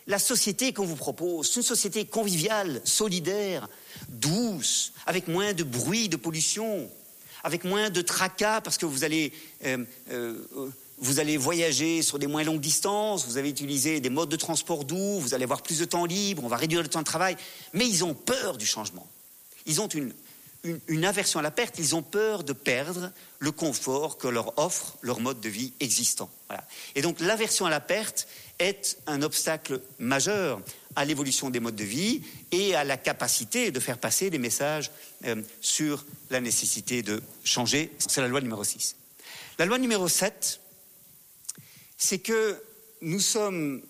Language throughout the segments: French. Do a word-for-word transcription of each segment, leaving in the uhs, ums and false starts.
La société qu'on vous propose, c'est une société conviviale, solidaire, douce, avec moins de bruit, de pollution, avec moins de tracas, parce que vous allez, euh, euh, vous allez voyager sur des moins longues distances, vous allez utiliser des modes de transport doux, vous allez avoir plus de temps libre, on va réduire le temps de travail. Mais ils ont peur du changement. Ils ont une, une, une aversion à la perte, ils ont peur de perdre le confort que leur offre leur mode de vie existant. Voilà. Et donc l'aversion à la perte est un obstacle majeur à l'évolution des modes de vie et à la capacité de faire passer des messages euh, sur la nécessité de changer. C'est la loi numéro six. La loi numéro sept, c'est que nous sommes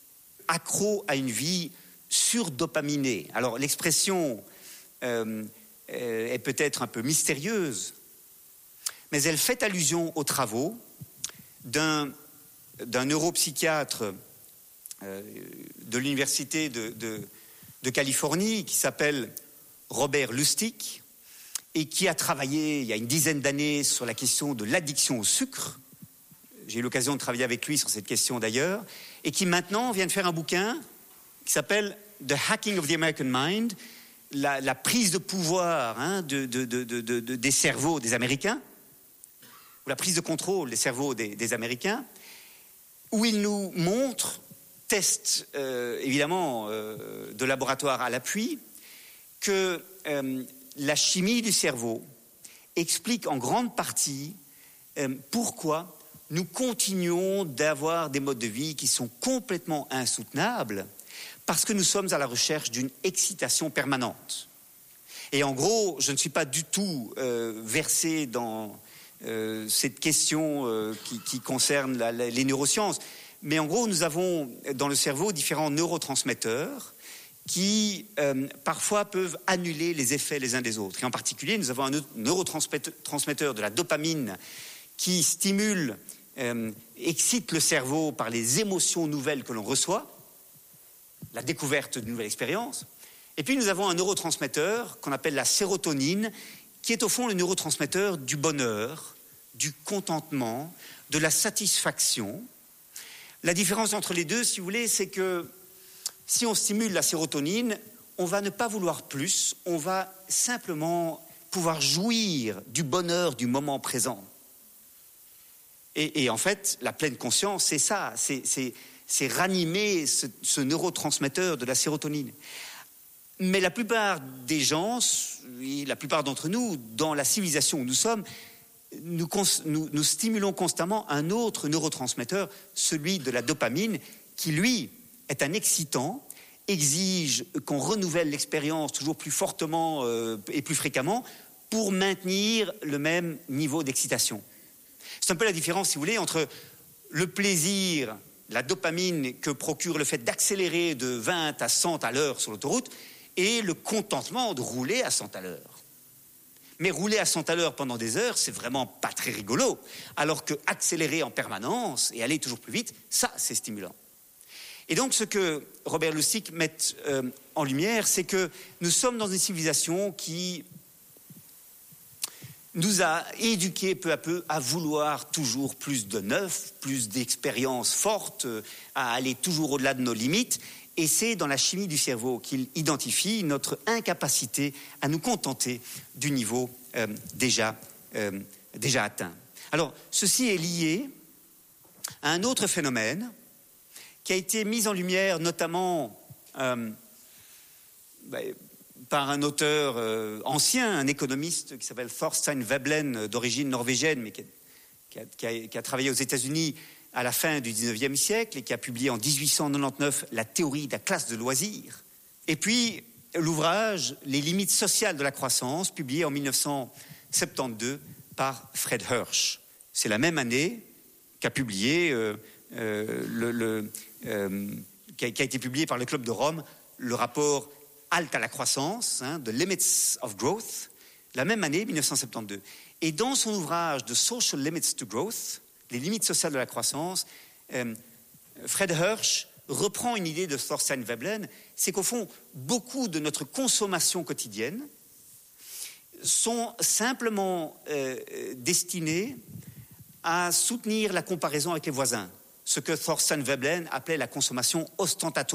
accros à une vie surdopaminée. Alors l'expression euh, est peut-être un peu mystérieuse, mais elle fait allusion aux travaux d'un d'un neuropsychiatre euh, de l'université de, de, de Californie qui s'appelle Robert Lustig et qui a travaillé il y a une dizaine d'années sur la question de l'addiction au sucre. J'ai eu l'occasion de travailler avec lui sur cette question d'ailleurs, et qui maintenant vient de faire un bouquin qui s'appelle The Hacking of the American Mind, la, la prise de pouvoir hein, de, de, de, de, de, de, des cerveaux des Américains, ou la prise de contrôle des cerveaux des, des Américains, où il nous montre, test euh, évidemment euh, de laboratoire à l'appui, que euh, la chimie du cerveau explique en grande partie euh, pourquoi nous continuons d'avoir des modes de vie qui sont complètement insoutenables, parce que nous sommes à la recherche d'une excitation permanente. Et en gros, je ne suis pas du tout euh, versé dans euh, cette question euh, qui, qui concerne la, la, les neurosciences. Mais en gros, nous avons dans le cerveau différents neurotransmetteurs qui euh, parfois peuvent annuler les effets les uns des autres. Et en particulier, nous avons un neurotransmetteur de la dopamine qui stimule, euh, excite le cerveau par les émotions nouvelles que l'on reçoit, la découverte d'une nouvelle expérience. Et puis nous avons un neurotransmetteur qu'on appelle la sérotonine, qui est au fond le neurotransmetteur du bonheur, du contentement, de la satisfaction. La différence entre les deux, si vous voulez, c'est que si on stimule la sérotonine, on va ne pas vouloir plus, on va simplement pouvoir jouir du bonheur du moment présent. Et, et en fait, la pleine conscience, c'est ça, c'est, c'est, c'est ranimer ce, ce neurotransmetteur de la sérotonine. Mais la plupart des gens, et la plupart d'entre nous, dans la civilisation où nous sommes, nous, nous, nous stimulons constamment un autre neurotransmetteur, celui de la dopamine, qui lui est un excitant, exige qu'on renouvelle l'expérience toujours plus fortement euh, et plus fréquemment pour maintenir le même niveau d'excitation. C'est un peu la différence, si vous voulez, entre le plaisir, la dopamine que procure le fait d'accélérer de vingt à cent à l'heure sur l'autoroute et le contentement de rouler à cent à l'heure. Mais rouler à cent à l'heure pendant des heures, c'est vraiment pas très rigolo. Alors que accélérer en permanence et aller toujours plus vite, ça, c'est stimulant. Et donc, ce que Robert Lustig met euh, en lumière, c'est que nous sommes dans une civilisation qui nous a éduqués peu à peu à vouloir toujours plus de neuf, plus d'expériences fortes, à aller toujours au-delà de nos limites. Et c'est dans la chimie du cerveau qu'il identifie notre incapacité à nous contenter du niveau euh, déjà, euh, déjà atteint. Alors, ceci est lié à un autre phénomène qui a été mis en lumière notamment euh, bah, par un auteur euh, ancien, un économiste qui s'appelle Thorstein Veblen, d'origine norvégienne, mais qui a, qui a, qui a, qui a travaillé aux États-Unis à la fin du dix-neuvième siècle et qui a publié en dix-huit cent quatre-vingt-dix-neuf la théorie de la classe de loisirs. Et puis l'ouvrage Les limites sociales de la croissance, publié en dix-neuf cent soixante-douze par Fred Hersch. C'est la même année qu'a publié euh, euh, le, le euh, qui, a, qui a été publié par le Club de Rome le rapport Halte à la croissance, hein, The Limits of Growth, la même année, dix-neuf cent soixante-douze. Et dans son ouvrage The Social Limits to Growth, les limites sociales de la croissance, euh, Fred Hersch reprend une idée de Thorstein Veblen, c'est qu'au fond, beaucoup de notre consommation quotidienne sont simplement euh, destinées à soutenir la comparaison avec les voisins, ce que Thorstein Veblen appelait la consommation ostentatoire.